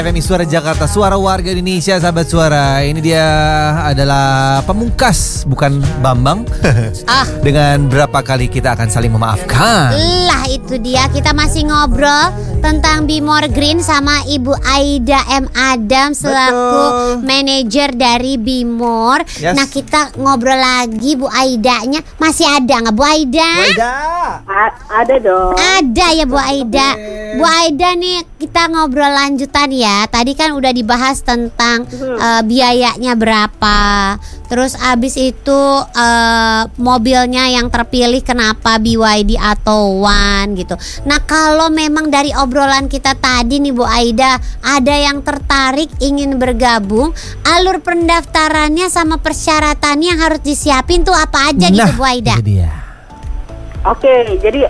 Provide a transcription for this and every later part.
FMI Suara Jakarta, suara warga Indonesia, sahabat suara. Ini dia adalah pemungkas, bukan Bambang. Dengan berapa kali kita akan saling memaafkan. Lah itu dia, kita masih ngobrol tentang Bimor Green sama Ibu Aida M. Adam selaku manajer dari Bimor. Yes. Nah kita ngobrol lagi, Bu Aidanya masih ada nggak Bu Aida? Bu Aida. Ada dong. Ada ya Bu Aida. Bu Aida nih kita ngobrol lanjutan ya. Tadi kan udah dibahas tentang biayanya berapa. Terus abis itu mobilnya yang terpilih kenapa BYD atau One gitu. Nah kalau memang dari obrolan kita tadi nih Bu Aida, ada yang tertarik ingin bergabung, alur pendaftarannya sama persyaratannya yang harus disiapin tuh apa aja gitu Bu Aida? Itu dia. Oke, jadi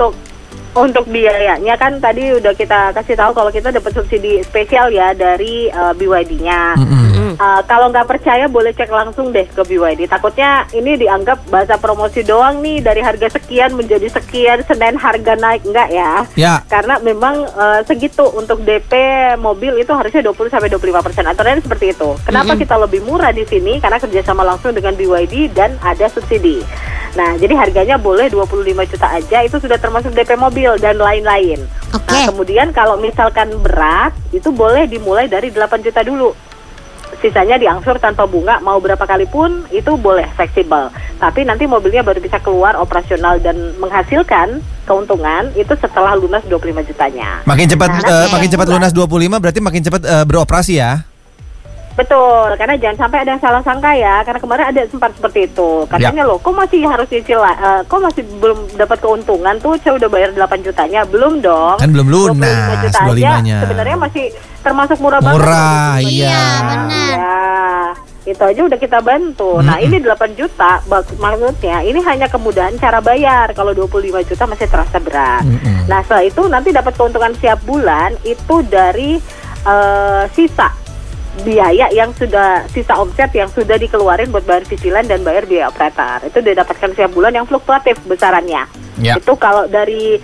untuk biayanya kan tadi udah kita kasih tahu kalau kita dapat subsidi spesial ya dari BYD-nya. Kalau nggak percaya boleh cek langsung deh ke BYD. Takutnya ini dianggap bahasa promosi doang nih, dari harga sekian menjadi sekian, Senin harga naik, enggak ya? Ya. Karena memang segitu untuk DP mobil itu harusnya 20-25%. Aturannya seperti itu. Kenapa kita lebih murah di sini? Karena kerjasama langsung dengan BYD dan ada subsidi. Nah, jadi harganya boleh 25 juta aja, itu sudah termasuk DP mobil dan lain-lain. Nah, kemudian kalau misalkan berat, itu boleh dimulai dari 8 juta dulu. Sisanya diangsur tanpa bunga, mau berapa kali pun itu boleh fleksibel. Tapi nanti mobilnya baru bisa keluar operasional dan menghasilkan keuntungan itu setelah lunas 25 jutanya. Makin cepat lunas 25 berarti makin cepat beroperasi ya. Betul, karena jangan sampai ada yang salah sangka ya. Karena kemarin ada sempat seperti itu. Katanya loh, kok masih harus cicil, kok masih belum dapat keuntungan tuh, saya udah bayar 8 jutanya. Belum dong. Kan belum lunas 25 juta aja, sebenarnya masih termasuk murah banget. Murah, iya. Benar. Ya, itu aja udah kita bantu. Nah ini 8 juta, maksudnya ini hanya kemudahan cara bayar. Kalau 25 juta masih terasa berat. Nah setelah itu nanti dapat keuntungan setiap bulan, itu dari sisa biaya yang sudah, sisa omset yang sudah dikeluarin buat bayar cicilan dan bayar biaya operator. Itu didapatkan setiap bulan yang fluktuatif besarannya. Itu kalau dari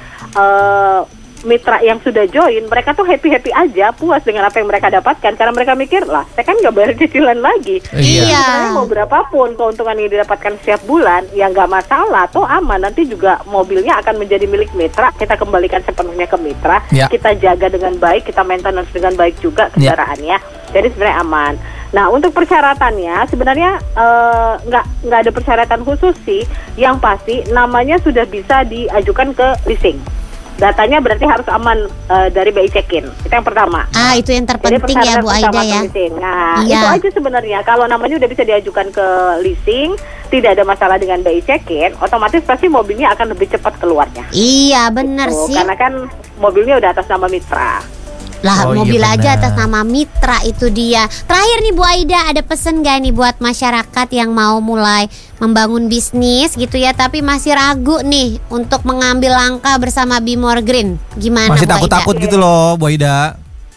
mitra yang sudah join, mereka tuh happy-happy aja, puas dengan apa yang mereka dapatkan. Karena mereka mikir, lah saya kan nggak bayar cicilan lagi. Sebenarnya mau berapapun keuntungan yang didapatkan setiap bulan, ya nggak masalah, tuh aman. Nanti juga mobilnya akan menjadi milik mitra, kita kembalikan sepenuhnya ke mitra. Kita jaga dengan baik, kita maintenance dengan baik juga kendaraannya. Jadi sebenarnya aman. Nah untuk persyaratannya sebenarnya nggak ada persyaratan khusus sih. Yang pasti namanya sudah bisa diajukan ke leasing. Datanya berarti harus aman dari BI check-in. Itu yang pertama. Itu yang terpenting ya Bu Aida ya. Nah itu aja sebenarnya. Kalau namanya udah bisa diajukan ke leasing, tidak ada masalah dengan BI check-in, otomatis pasti mobilnya akan lebih cepat keluarnya. Iya benar sih. Karena kan mobilnya udah atas nama mitra. Lah mobil aja atas nama mitra, itu dia. Terakhir nih Bu Aida, ada pesan gak nih buat masyarakat yang mau mulai membangun bisnis gitu ya, tapi masih ragu nih untuk mengambil langkah bersama Bimor Green? Gimana masih Bu takut-takut Aida? gitu loh Bu Aida.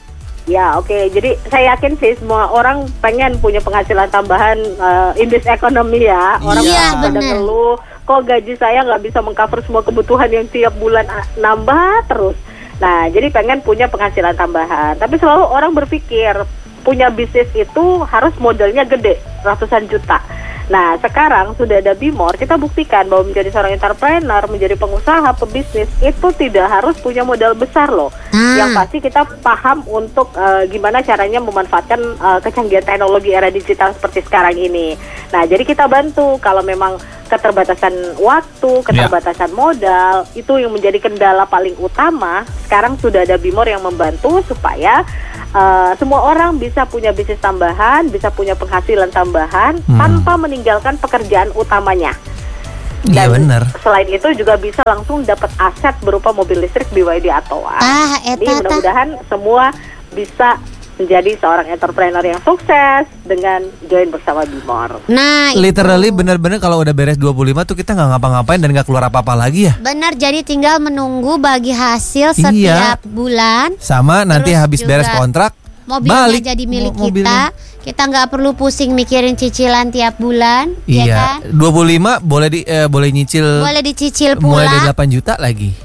Ya oke. Jadi saya yakin sih semua orang pengen punya penghasilan tambahan in this economy ya. Orang pada ngeluh, kok gaji saya nggak bisa mengcover semua kebutuhan yang tiap bulan nambah terus. Nah, jadi pengen punya penghasilan tambahan. Tapi selalu orang berpikir punya bisnis itu harus modalnya gede, ratusan juta. Nah, sekarang sudah ada Bimor, kita buktikan bahwa menjadi seorang entrepreneur, menjadi pengusaha, pebisnis, itu tidak harus punya modal besar loh. Yang pasti kita paham untuk gimana caranya memanfaatkan kecanggihan teknologi era digital seperti sekarang ini. Nah, jadi kita bantu kalau memang keterbatasan waktu, keterbatasan modal, itu yang menjadi kendala paling utama. Sekarang sudah ada Bimor yang membantu supaya semua orang bisa punya bisnis tambahan, bisa punya penghasilan tambahan tanpa meninggalkan pekerjaan utamanya. Iya benar. Selain itu juga bisa langsung dapat aset berupa mobil listrik BYD atau One. Jadi mudah-mudahan semua bisa menjadi seorang entrepreneur yang sukses dengan join bersama Bimor. Nah, literally benar-benar kalau udah beres 25 tuh kita nggak ngapa-ngapain dan nggak keluar apa-apa lagi ya. Benar, jadi tinggal menunggu bagi hasil setiap bulan. Sama nanti habis beres kontrak, mobilnya balik jadi milik kita. Kita nggak perlu pusing mikirin cicilan tiap bulan. Iya, ya kan? 25 boleh nyicil. Boleh dicicil pula. Mulai dari 8 juta lagi.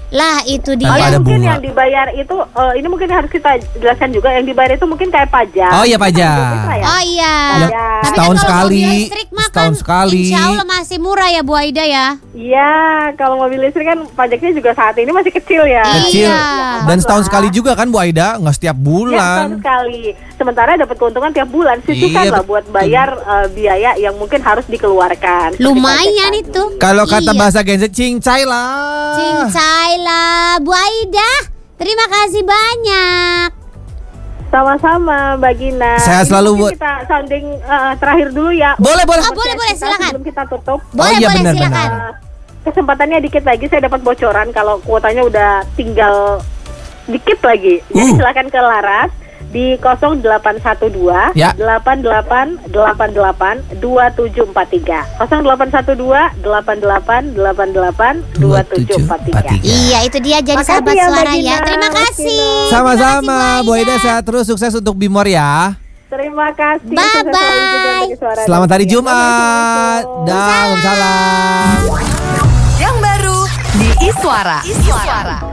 Lah itu dia. Tanpa ada Mungkin bunga. yang dibayar itu ini mungkin harus kita jelaskan juga, yang dibayar itu mungkin kayak pajak. Oh iya, pajak. Oh iya. Yang Pajak. Tapi setahun kan kalau sekali, mobil listrik mah kan setahun sekali. Insya Allah masih murah ya Bu Aida ya. Iya, kalau mobil listrik kan pajaknya juga saat ini masih kecil ya. Kecil. Iya. Dan setahun sekali juga kan Bu Aida, nggak setiap Ya, setahun bulan. sekali. Sementara dapat keuntungan tiap bulan. Sisihkan Iya, lah buat bayar biaya yang mungkin harus dikeluarkan. Seperti Lumayan pajak itu. Kalau kata Iya. bahasa Gen Z, cincai lah. Cincai lah Bu Aida. Terima kasih banyak. Sama-sama Mbak Gina. Sehat Ini selalu, mungkin Bu. kita sounding terakhir dulu ya. Boleh, boleh. Oh, boleh, Kita silakan. Sebelum kita tutup. Boleh, iya, boleh benar, silakan. benar. Kesempatannya dikit lagi, saya dapat bocoran kalau kuotanya udah tinggal dikit lagi. Jadi silakan ke Laras di 0812 Ya. 8888 2743. 0812 8888 2743. Iya itu dia jadi Makasih sahabat ya, Mbak suara ya. Gina. Terima kasih. Sama-sama, Bu Aida, sehat terus, sukses untuk Bimor ya. Terima kasih. Bye-bye. Sukses selalu juga bagi Suara Selamat hari Dunia. Jumat. Assalamualaikum. Waalaikumsalam. Yang baru di Iswara.